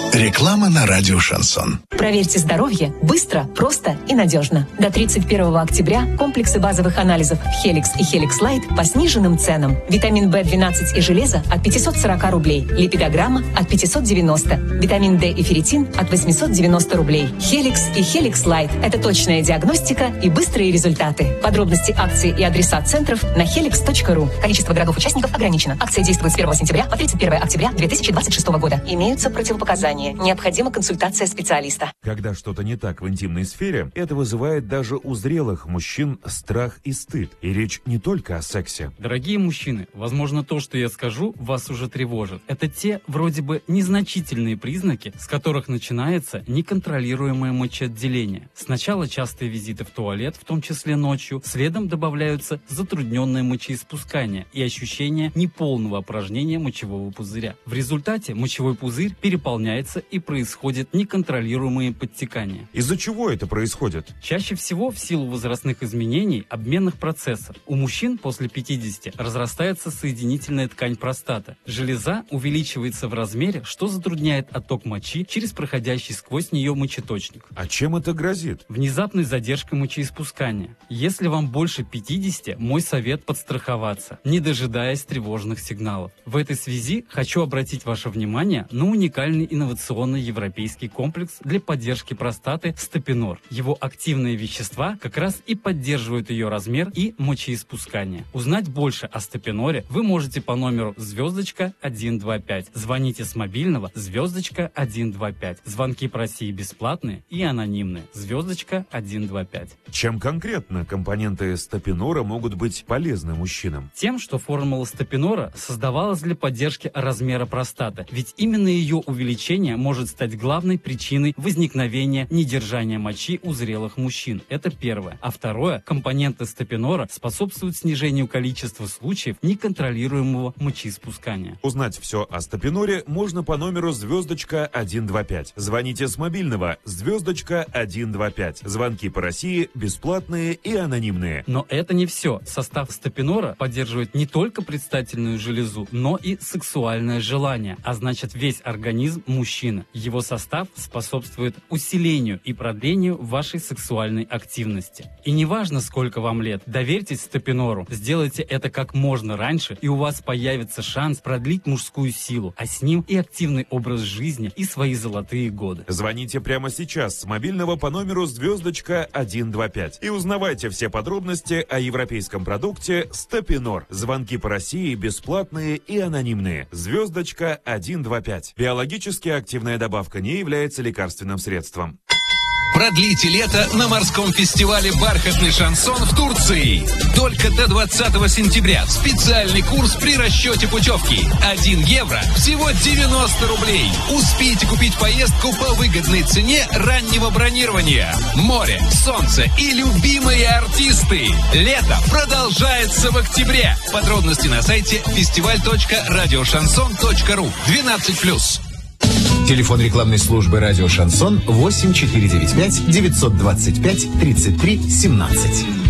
Реклама на радио «Шансон». Проверьте здоровье быстро, просто и надежно. До 31 октября комплексы базовых анализов «Хеликс» и «Хеликс Лайт» по сниженным ценам. Витамин В12 и железо от 540 рублей. Липидограмма от 590. Витамин D и ферритин от 890 рублей. «Хеликс» и «Хеликс Лайт» – это точная диагностика и быстрые результаты. Подробности акции и адреса центров на helix.ru. Количество городов-участников ограничено. Акция действует с 1 сентября по 31 октября 2026 года. Имеются противопоказания. Необходима консультация специалиста. Когда что-то не так в интимной сфере, это вызывает даже у зрелых мужчин страх и стыд. И речь не только о сексе. Дорогие мужчины, возможно, то, что я скажу, вас уже тревожит. Это те, вроде бы, незначительные признаки, с которых начинается неконтролируемое мочеотделение. Сначала частые визиты в туалет, в том числе ночью, следом добавляются затрудненное мочеиспускание и ощущение неполного опорожнения мочевого пузыря. В результате мочевой пузырь переполняется и происходит неконтролируемые подтекания. Из-за чего это происходит? Чаще всего в силу возрастных изменений обменных процессов. У мужчин после 50 разрастается соединительная ткань простаты. Железа увеличивается в размере, что затрудняет отток мочи через проходящий сквозь нее мочеточник. А чем это грозит? Внезапной задержкой мочеиспускания. Если вам больше 50, мой совет подстраховаться, не дожидаясь тревожных сигналов. В этой связи хочу обратить ваше внимание на уникальный инновационный европейский комплекс для поддержки простаты Степинор. Его активные вещества как раз и поддерживают ее размер и мочеиспускание. Узнать больше о Степиноре вы можете по номеру *125. Звоните с мобильного *125. Звонки по России бесплатные и анонимные. *125. Чем конкретно компоненты Степинора могут быть полезны мужчинам? Тем, что формула Степинора создавалась для поддержки размера простаты, ведь именно ее увеличение может стать главной причиной возникновения недержания мочи у зрелых мужчин. Это первое. А второе, компоненты Степинора способствуют снижению количества случаев неконтролируемого мочеиспускания. Узнать все о Степиноре можно по номеру *125. Звоните с мобильного *125. Звонки по России бесплатные и анонимные. Но это не все. Состав Степинора поддерживает не только предстательную железу, но и сексуальное желание, а значит весь организм мужчины. Его состав способствует усилению и продлению вашей сексуальной активности. И неважно, сколько вам лет, доверьтесь Степинору, сделайте это как можно раньше, и у вас появится шанс продлить мужскую силу, а с ним и активный образ жизни, и свои золотые годы. Звоните прямо сейчас с мобильного по номеру *125 и узнавайте все подробности о европейском продукте Степинор. Звонки по России бесплатные и анонимные. *125. Биологически активная добавка не является лекарственным средством. Продлите лето на морском фестивале «Бархатный шансон» в Турции. Только до 20 сентября. Специальный курс при расчете путевки. 1 евро – всего 90 рублей. Успейте купить поездку по выгодной цене раннего бронирования. Море, солнце и любимые артисты. Лето продолжается в октябре. Подробности на сайте festival.radioshanson.ru. 12+. Телефон рекламной службы «Радио Шансон» 8495 925 33 17.